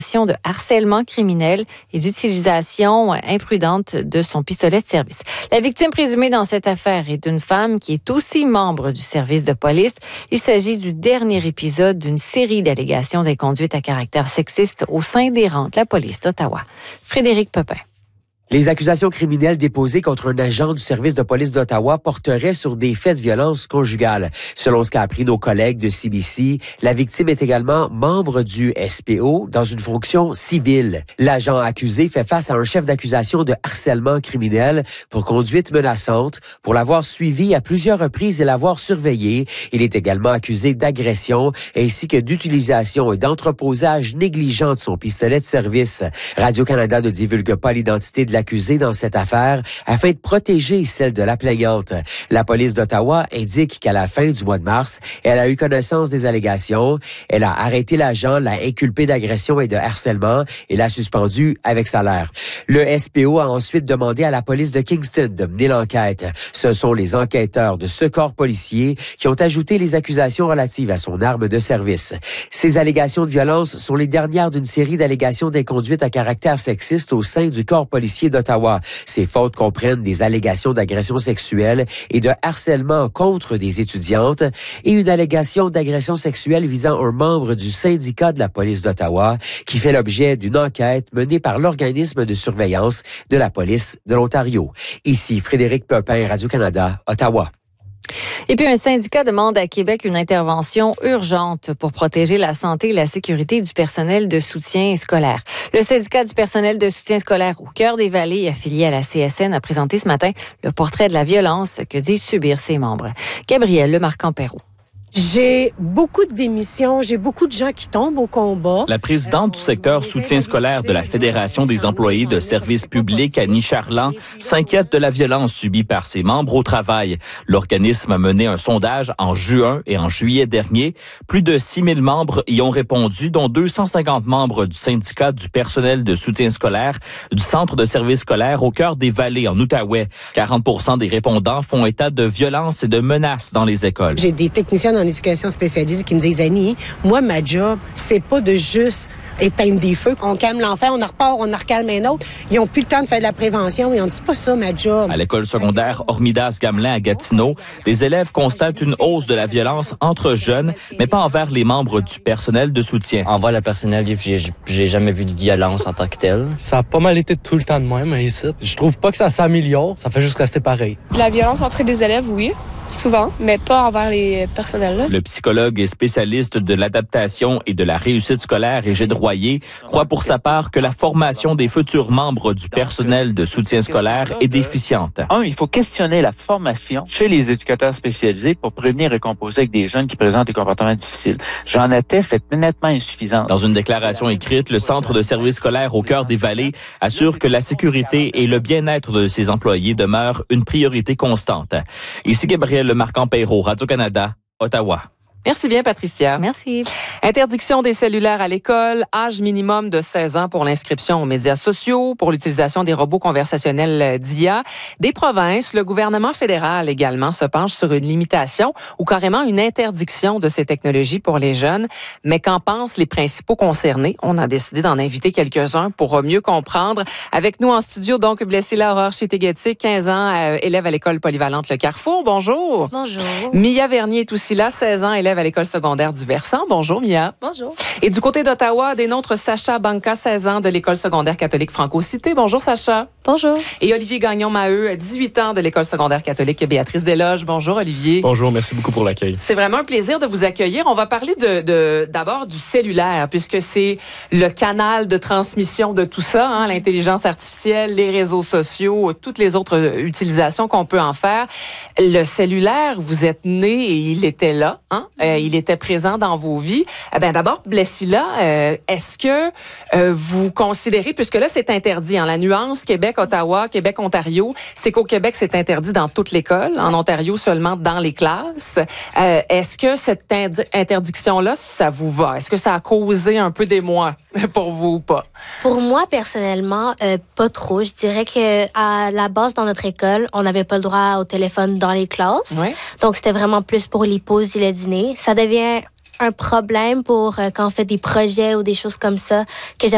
de harcèlement criminel et d'utilisation imprudente de son pistolet de service. La victime présumée dans cette affaire est une femme qui est aussi membre du service de police. Il s'agit du dernier épisode d'une série d'allégations d'inconduite à caractère sexiste au sein des rangs de la police d'Ottawa. Frédéric Pepin. Les accusations criminelles déposées contre un agent du service de police d'Ottawa porteraient sur des faits de violence conjugale. Selon ce qu'a appris nos collègues de CBC, la victime est également membre du SPO dans une fonction civile. L'agent accusé fait face à un chef d'accusation de harcèlement criminel pour conduite menaçante, pour l'avoir suivi à plusieurs reprises et l'avoir surveillé. Il est également accusé d'agression ainsi que d'utilisation et d'entreposage négligent de son pistolet de service. Radio-Canada ne divulgue pas l'identité de l'accusé dans cette affaire afin de protéger celle de la plaignante. La police d'Ottawa indique qu'à la fin du mois de mars, elle a eu connaissance des allégations. Elle a arrêté l'agent, l'a inculpé d'agression et de harcèlement et l'a suspendu avec salaire. Le SPO a ensuite demandé à la police de Kingston de mener l'enquête. Ce sont les enquêteurs de ce corps policier qui ont ajouté les accusations relatives à son arme de service. Ces allégations de violence sont les dernières d'une série d'allégations d'inconduite à caractère sexiste au sein du corps policier d'Ottawa. Ces fautes comprennent des allégations d'agression sexuelle et de harcèlement contre des étudiantes et une allégation d'agression sexuelle visant un membre du syndicat de la police d'Ottawa qui fait l'objet d'une enquête menée par l'organisme de surveillance de la police de l'Ontario. Ici Frédéric Pepin, Radio-Canada, Ottawa. Et puis, un syndicat demande à Québec une intervention urgente pour protéger la santé et la sécurité du personnel de soutien scolaire. Le syndicat du personnel de soutien scolaire au cœur des Vallées, affilié à la CSN, a présenté ce matin le portrait de la violence que disent subir ses membres. Gabrielle Lemarquand-Perrault. J'ai beaucoup de démissions, j'ai beaucoup de gens qui tombent au combat. La présidente du secteur soutien scolaire de la Fédération des employés de services publics, Annie Charland, s'inquiète de la violence subie par ses membres au travail. L'organisme a mené un sondage en juin et en juillet dernier. Plus de 6 000 membres y ont répondu, dont 250 membres du syndicat du personnel de soutien scolaire du centre de services scolaires au cœur des Vallées en Outaouais. 40% des répondants font état de violence et de menaces dans les écoles. J'ai des techniciens en éducation spécialisée qui me disent, Annie, moi, ma job, c'est pas de juste éteindre des feux, on calme l'enfant, on en repart, on en recalme un autre. Ils ont plus le temps de faire de la prévention et on dit, c'est pas ça, ma job. À l'école secondaire Hormidas-Gamelin à Gatineau, des élèves constatent une hausse de la violence entre jeunes, mais pas envers les membres du personnel de soutien. Envers le personnel, j'ai jamais vu de violence en tant que telle. Ça a pas mal été tout le temps de même, ici. Je trouve pas que ça s'améliore, ça fait juste rester pareil. De la violence entre les élèves, oui. Souvent, mais pas envers les personnels. Le psychologue et spécialiste de l'adaptation et de la réussite scolaire, Égide Royer, croit pour sa part que la formation des futurs membres du personnel de soutien scolaire est déficiente. Il faut questionner la formation chez les éducateurs spécialisés pour prévenir et composer avec des jeunes qui présentent des comportements difficiles. J'en atteste, c'est nettement insuffisant. Dans une déclaration écrite, le Centre de services scolaires au cœur des Vallées assure que la sécurité et le bien-être de ses employés demeurent une priorité constante. Ici Gabrielle Lemarquand-Perrault, Radio-Canada, Ottawa. Merci bien, Patricia. Merci. Interdiction des cellulaires à l'école, âge minimum de 16 ans pour l'inscription aux médias sociaux, pour l'utilisation des robots conversationnels d'IA. Des provinces, le gouvernement fédéral également se penche sur une limitation ou carrément une interdiction de ces technologies pour les jeunes. Mais qu'en pensent les principaux concernés? On a décidé d'en inviter quelques-uns pour mieux comprendre. Avec nous en studio, donc, Blessila Aurore Chitégétic, 15 ans, élève à l'école polyvalente Le Carrefour. Bonjour. Bonjour. Mia Vernier est aussi là, 16 ans, élève à l'école secondaire du Versant. Bonjour, Mia. Bonjour. Et du côté d'Ottawa, des nôtres, Sacha Banca, 16 ans, de l'école secondaire catholique Franco-Cité. Bonjour, Sacha. Bonjour. Et Olivier Gagnon-Maheu, 18 ans, de l'école secondaire catholique Béatrice Desloges. Bonjour, Olivier. Bonjour, merci beaucoup pour l'accueil. C'est vraiment un plaisir de vous accueillir. On va parler d'abord du cellulaire, puisque c'est le canal de transmission de tout ça, l'intelligence artificielle, les réseaux sociaux, toutes les autres utilisations qu'on peut en faire. Le cellulaire, vous êtes né et il était là, il était présent dans vos vies. D'abord, Blessila, est-ce que vous considérez, puisque là, c'est interdit, la nuance Québec-Ottawa, Québec-Ontario, c'est qu'au Québec, c'est interdit dans toute l'école, en Ontario seulement dans les classes. Est-ce que cette interdiction-là, ça vous va? Est-ce que ça a causé un peu d'émoi pour vous ou pas? Pour moi, personnellement, pas trop. Je dirais que à la base, dans notre école, on n'avait pas le droit au téléphone dans les classes. Oui. Donc, c'était vraiment plus pour les pauses et le dîner. Ça devient un problème pour quand on fait des projets ou des choses comme ça que j'aime